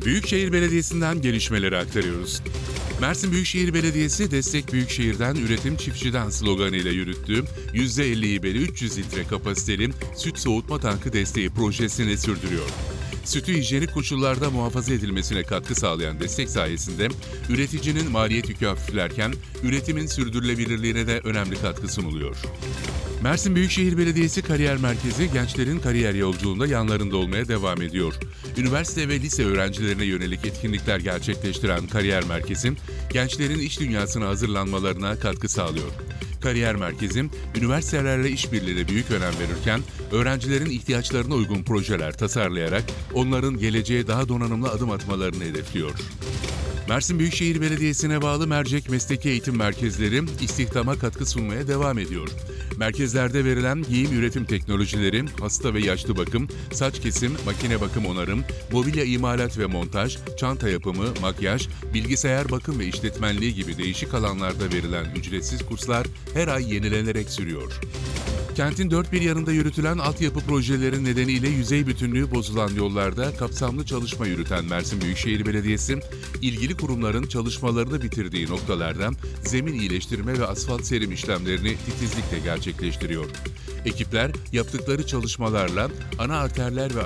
Büyükşehir Belediyesi'nden gelişmeleri aktarıyoruz. Mersin Büyükşehir Belediyesi "Destek Büyükşehir'den, üretim çiftçiden" sloganıyla yürüttüğü %50 hibeli 300 litre kapasiteli süt soğutma tankı desteği projesini sürdürüyor. Sütü hijyenik koşullarda muhafaza edilmesine katkı sağlayan destek sayesinde üreticinin maliyet yükü hafiflerken üretimin sürdürülebilirliğine de önemli katkı sunuluyor. Mersin Büyükşehir Belediyesi Kariyer Merkezi gençlerin kariyer yolculuğunda yanlarında olmaya devam ediyor. Üniversite ve lise öğrencilerine yönelik etkinlikler gerçekleştiren Kariyer Merkezi, gençlerin iş dünyasına hazırlanmalarına katkı sağlıyor. Kariyer Merkezi, üniversitelerle işbirliğine büyük önem verirken, öğrencilerin ihtiyaçlarına uygun projeler tasarlayarak onların geleceğe daha donanımlı adım atmalarını hedefliyor. Mersin Büyükşehir Belediyesi'ne bağlı Mercek Mesleki Eğitim Merkezleri istihdama katkı sunmaya devam ediyor. Merkezlerde verilen giyim üretim teknolojileri, hasta ve yaşlı bakım, saç kesim, makine bakım onarım, mobilya imalat ve montaj, çanta yapımı, makyaj, bilgisayar bakım ve işletmenliği gibi değişik alanlarda verilen ücretsiz kurslar her ay yenilenerek sürüyor. Kentin dört bir yanında yürütülen altyapı projeleri nedeniyle yüzey bütünlüğü bozulan yollarda kapsamlı çalışma yürüten Mersin Büyükşehir Belediyesi, ilgili kurumların çalışmalarını bitirdiği noktalardan zemin iyileştirme ve asfalt serim işlemlerini titizlikle gerçekleştiriyor. Ekipler yaptıkları çalışmalarla ana arterler ve